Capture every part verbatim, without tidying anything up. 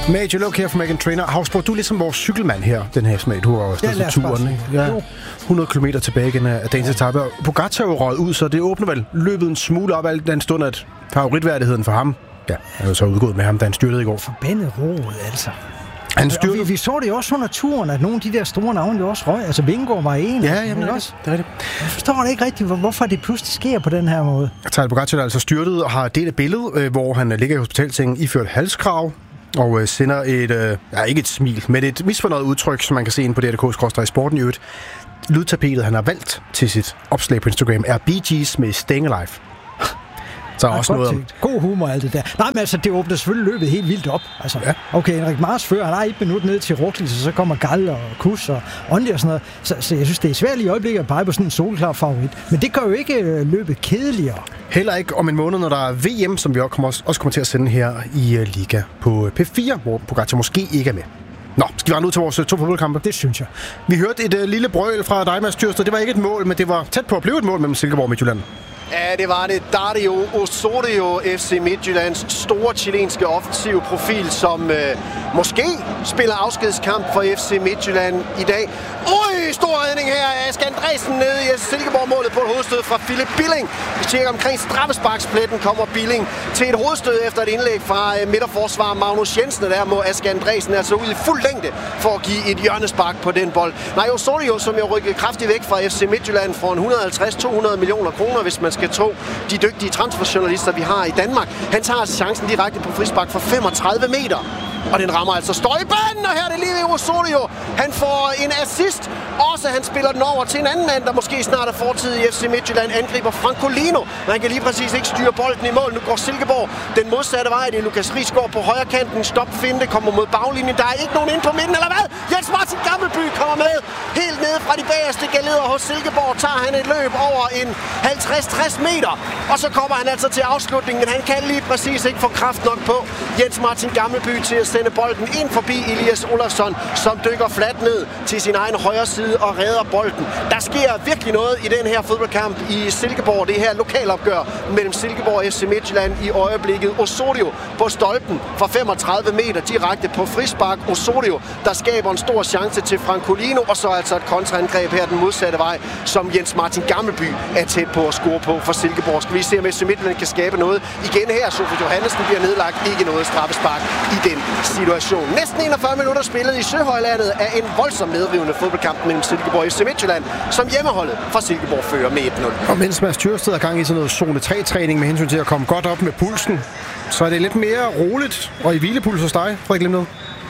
Major Look her fra Meghan Trainor. Havsbro, du er ligesom vores cykelmand her, den her smag. Du har jo stået ja, turen, ikke? Ja, hundrede kilometer tilbage igen af dagens etape. Pogačar er jo røget ud, så det åbner vel løbet en smule op alt den stund, at favoritværdigheden for ham, ja, er jo så udgået med ham, da han styrtede i går. Forbandet roet, altså. Han styrte... vi, vi så det jo også under turen, at nogle af de der store navne jo også røg. Altså Vingegaard var en. Ja, jamen, det er også. Det er rigtigt. Jeg forstår det ikke rigtigt, hvorfor det pludselig sker på den her måde. Tadej Pogačar er altså styrtet og har delt et billede, øh, hvor han ligger i hospitalsengen iført halskrav og øh, sender et, øh, ja, ikke et smil, men et misfornøjet udtryk, som man kan se inde på D R punktum D K skråstreg sporten i øvrigt. Lydtapetet, han har valgt til sit opslag på Instagram, er Bee Gees med Staying Alive. Så er også noget om... God humor alt det der. Nej, men altså, det åbner selvfølgelig løbet helt vildt op. Altså, ja. Okay, Henrik Mars fører, han har et minut ned til Roglic, så kommer Gal og Kuss og Ondi og sådan noget. Så, så jeg synes, det er svært i øjeblikket at pege på sådan en solklar favorit. Men det gør jo ikke øh, løbet kedeligere. Heller ikke om en måned, når der er V M, som vi også kommer, også kommer til at sende her i uh, Liga på P fire, hvor Pogačar måske ikke er med. Nå, skal vi rende ud til vores uh, to fodboldkampe? Det synes jeg. Vi hørte et uh, lille brøl fra dig, Mads Thyrsted. Det var ikke et mål, men det var tæt på at blive et mål mellem Silkeborg og Midtjylland. Ja, det var det. Dario Osorio, F C Midtjyllands store chilenske offensive profil, som øh, måske spiller afskedskamp for F C Midtjylland i dag. Ui, stor redning her af Ask Andresen nede i Silkeborg-målet på et hovedstød fra Philip Billing. Vi tjekker omkring straffesparkspletten, kommer Billing til et hovedstød efter et indlæg fra øh, midterforsvar Magnus Jensen. Der må Ask Andresen altså ud i fuld længde for at give et hjørnespark på den bold. Nej, Osorio, som jo rykkede kraftigt væk fra F C Midtjylland for et hundrede og halvtreds til to hundrede millioner kroner, hvis man skal tro de dygtige transferjournalister, vi har i Danmark. Han tager altså chancen direkte på frispark fra femogtredive meter. Og den rammer altså støjbanen, og her er det lige Osorio. Han får en assist. Også han spiller den over til en anden mand, der måske snart er fortid i F C Midtjylland, angriber Francolino. Men han kan lige præcis ikke styre bolden i mål. Nu går Silkeborg den modsatte vej. Det er Lukas Riisgaard på højre kanten. Stop finte, kommer mod baglinjen. Der er ikke nogen ind på midten, eller hvad? Jens Martin Gammelby kommer med. Helt nede fra de bagerste galeder hos Silkeborg tager han et løb over en halvtreds til tres meter. Og så kommer han altså til afslutningen, men han kan lige præcis ikke få kraft nok på. Jens Martin Gammelby til at sende bolden ind forbi Elias Olafsson, som dykker fladt ned til sin egen højre side og redder bolden. Der sker virkelig noget i den her fodboldkamp i Silkeborg. Det her lokalopgør mellem Silkeborg og F C Midtjylland i øjeblikket. Osorio på stolpen fra femogtredive meter direkte på frispark. Osorio, der skaber en stor chance til Francolino, og så altså et kontraangreb her den modsatte vej, som Jens Martin Gammelby er tæt på at score på for Silkeborg. Skal vi se, om F C Midtjylland kan skabe noget igen her. Sofie Johannesen bliver nedlagt. Ikke noget straffespark i den situation. Næsten enogfyrre minutter spillet i Søhøjlandet af en voldsomt nedrivende fodboldkamp mellem Silkeborg og F C Midtjylland, som hjemmeholdet fra Silkeborg fører med et nul. Og mens Mads Thyrsted er gang i sådan noget zone tre-træning med hensyn til at komme godt op med pulsen, så er det lidt mere roligt og i hvilepuls hos dig, Frederik Limned.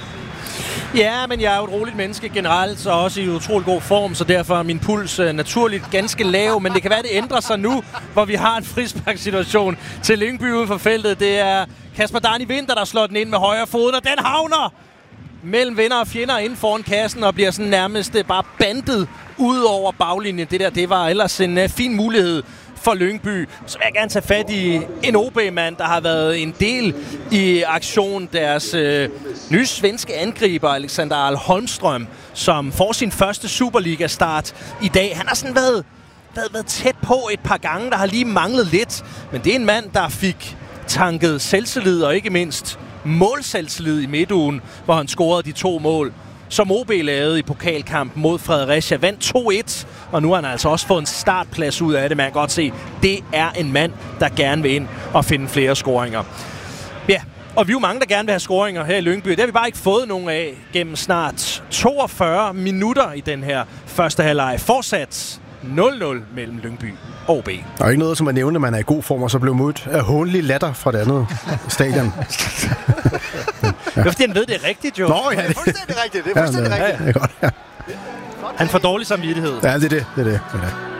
Ja, men jeg er jo et roligt menneske generelt, så også i utrolig god form, så derfor er min puls uh, naturligt ganske lav, men det kan være, det ændrer sig nu, hvor vi har en frisparkssituation til Lyngby ude for feltet. Det er Kasper Dani Winther, der slår den ind med højre fod, og den havner mellem venner og fjender inden foran kassen og bliver sådan nærmest uh, bare bandet ud over baglinjen. Det der, det var ellers en uh, fin mulighed for Lyngby. Så vil jeg gerne tage fat i en O B-mand, der har været en del i aktion. Deres øh, nye svenske angriber, Alexander Ahl Holmström, som får sin første Superliga-start i dag. Han har sådan været, været, været tæt på et par gange, der har lige manglet lidt. Men det er en mand, der fik tanket selvtillid og ikke mindst målselvtillid i midtugen, hvor han scorede de to mål, som O B lavede i pokalkampen mod Fredericia. Vandt to et, og nu har han altså også fået en startplads ud af det. Man kan godt se, det er en mand, der gerne vil ind og finde flere scoringer. Ja, og vi er jo mange, der gerne vil have scoringer her i Lyngby. Det har vi bare ikke fået nogen af gennem snart toogfyrre minutter i den her første halvleg. Fortsat nul nul mellem Lyngby og O B. Der er ikke noget, som at nævne, at man er i god form, og så blev mødt af hånlig latter fra det andet stadion. Ja. Det er fordi, han ved, det er rigtigt, jo. Nå, ja, det er fuldstændig rigtigt. Det er fuldstændig ja, rigtigt. Ja, det er godt, ja. Han får dårlig samvittighed. Ja, det er det. Det er det. det, er det.